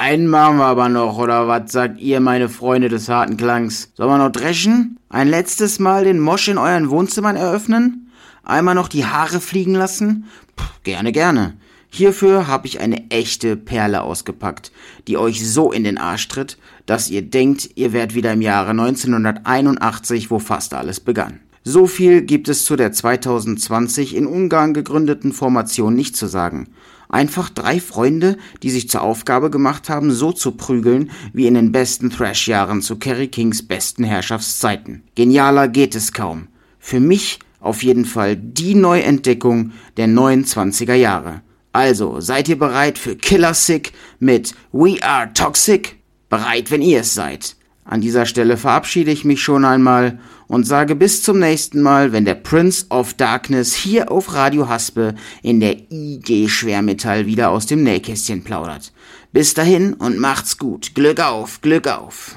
einen machen wir aber noch, oder was sagt ihr, meine Freunde des harten Klangs? Sollen wir noch dreschen? Ein letztes Mal den Mosch in euren Wohnzimmern eröffnen? Einmal noch die Haare fliegen lassen? Gerne, gerne. Hierfür habe ich eine echte Perle ausgepackt, die euch so in den Arsch tritt, dass ihr denkt, ihr wärt wieder im Jahre 1981, wo fast alles begann. So viel gibt es zu der 2020 in Ungarn gegründeten Formation nicht zu sagen. Einfach 3 Freunde, die sich zur Aufgabe gemacht haben, so zu prügeln wie in den besten Thrash-Jahren zu Kerry Kings besten Herrschaftszeiten. Genialer geht es kaum. Für mich auf jeden Fall die Neuentdeckung der neuen 20er Jahre. Also, seid ihr bereit für Killer Sick mit We Are Toxic? Bereit, wenn ihr es seid. An dieser Stelle verabschiede ich mich schon einmal und sage bis zum nächsten Mal, wenn der Prince of Darkness hier auf Radio Haspe in der IG Schwermetall wieder aus dem Nähkästchen plaudert. Bis dahin und macht's gut. Glück auf, Glück auf.